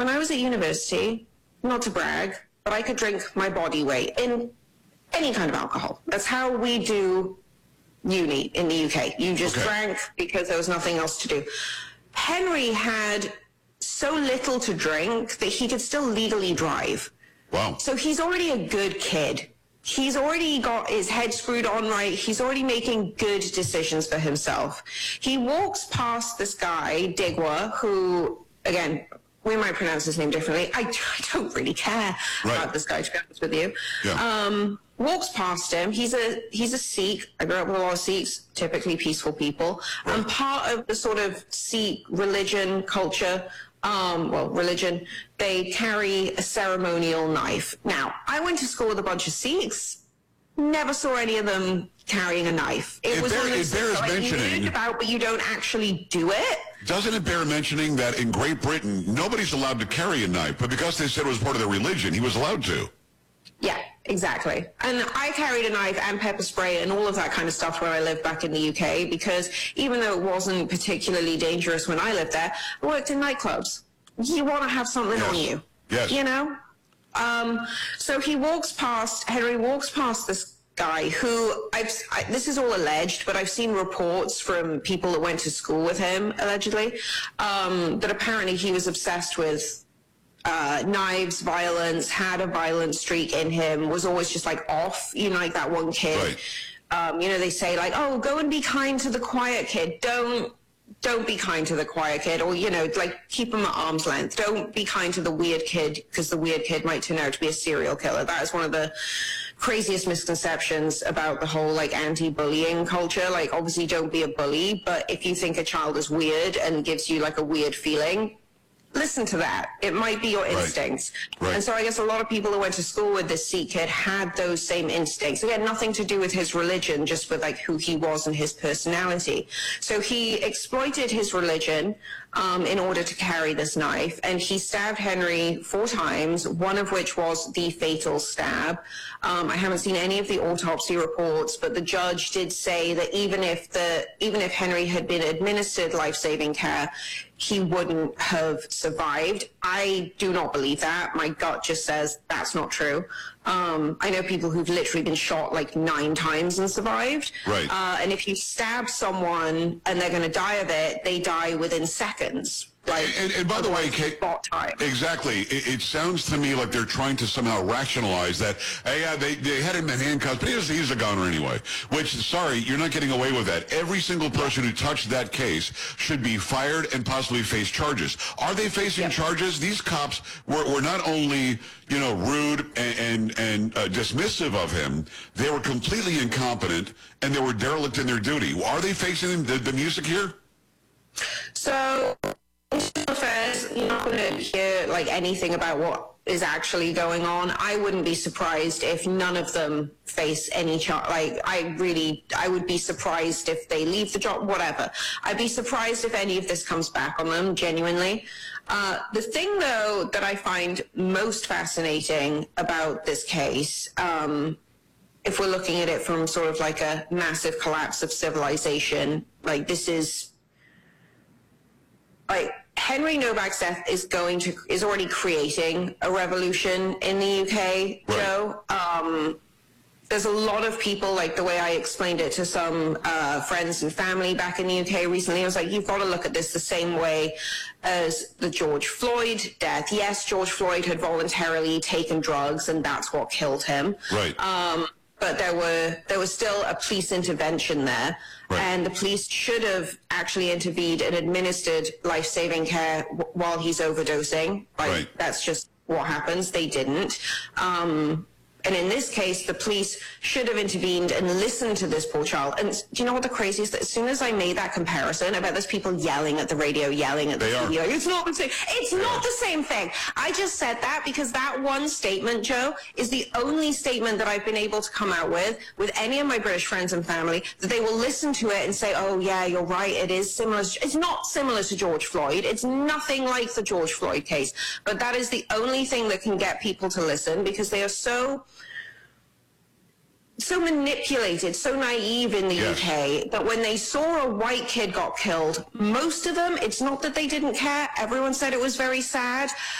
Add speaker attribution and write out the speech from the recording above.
Speaker 1: when I was at university, not to brag, but I could drink my body weight in any kind of alcohol. That's how we do uni in the UK. You just drank because there was nothing else to do. Henry had so little to drink that he could still legally drive.
Speaker 2: Wow.
Speaker 1: So he's already a good kid. He's already got his head screwed on right. He's already making good decisions for himself. He walks past this guy, Digwa, who, again, we might pronounce his name differently. I don't really care about this guy, to be honest with you. Yeah. Walks past him. He's a Sikh. I grew up with a lot of Sikhs, typically peaceful people. Right. And part of the sort of Sikh religion, culture, religion, they carry a ceremonial knife. Now, I went to school with a bunch of Sikhs. Never saw any of them carrying a knife. It was one of those things that you read about, but you don't actually do it.
Speaker 2: Doesn't it bear mentioning that in Great Britain, nobody's allowed to carry a knife, but because they said it was part of their religion, he was allowed to?
Speaker 1: Yeah, exactly. And I carried a knife and pepper spray and all of that kind of stuff where I lived back in the UK, because even though it wasn't particularly dangerous when I lived there, I worked in nightclubs. You want to have something on you.
Speaker 2: Yes.
Speaker 1: You know? So Henry walks past this guy who, this is all alleged, but I've seen reports from people that went to school with him, allegedly, that apparently he was obsessed with knives, violence, had a violent streak in him, was always just like off, you know, like that one kid. Right. You know, they say like, oh, go and be kind to the quiet kid. Don't be kind to the quiet kid, or, you know, like keep him at arm's length. Don't be kind to the weird kid, because the weird kid might turn out to be a serial killer. That is one of the craziest misconceptions about the whole like anti-bullying culture. Like, obviously don't be a bully, but if you think a child is weird and gives you like a weird feeling, listen to that. It might be your instincts. Right. And so I guess a lot of people who went to school with this Sikh kid had those same instincts. Again, nothing to do with his religion, just with like who he was and his personality. So he exploited his religion in order to carry this knife, and he stabbed Henry 4 times, one of which was the fatal stab. I haven't seen any of the autopsy reports, but the judge did say that even if Henry had been administered life-saving care, he wouldn't have survived. I do not believe that. My gut just says that's not true. I know people who've literally been shot like 9 times and survived.
Speaker 2: Right.
Speaker 1: And if you stab someone and they're going to die of it, they die within seconds. Like,
Speaker 2: and by the way, Kate, exactly. It sounds to me like they're trying to somehow rationalize that, hey, yeah, they had him in handcuffs, but he's a goner anyway. Which, sorry, you're not getting away with that. Every single person who touched that case should be fired and possibly face charges. Are they facing charges? These cops were not only, you know, rude and dismissive of him, they were completely incompetent, and they were derelict in their duty. Are they facing the music here?
Speaker 1: So, affairs, you're not going to hear like anything about what is actually going on. I wouldn't be surprised if none of them face any charge. Like, I would be surprised if they leave the job, whatever. I'd be surprised if any of this comes back on them, genuinely. The thing, though, that I find most fascinating about this case, if we're looking at it from sort of like a massive collapse of civilization, like this is, like, Henry Novak's death is already creating a revolution in the UK, Joe. There's a lot of people, like the way I explained it to some friends and family back in the UK recently, I was like, you've got to look at this the same way as the George Floyd death. Yes, George Floyd had voluntarily taken drugs, and that's what killed him.
Speaker 2: Right.
Speaker 1: But there was still a police intervention there. Right. And the police should have actually intervened and administered life-saving care while he's overdosing. Right. That's just what happens. They didn't. And in this case, the police should have intervened and listened to this poor child. And do you know what the craziest? As soon as I made that comparison, I bet there's people yelling at the radio, yelling at the TV. It's not the same. It's not the same thing. I just said that because that one statement, Joe, is the only statement that I've been able to come out with any of my British friends and family, that they will listen to it and say, oh, yeah, you're right. It is similar. It's not similar to George Floyd. It's nothing like the George Floyd case. But that is the only thing that can get people to listen, because they are so manipulated, so naive in the UK, that when they saw a white kid got killed, most of them, it's not that they didn't care. Everyone said it was very sad.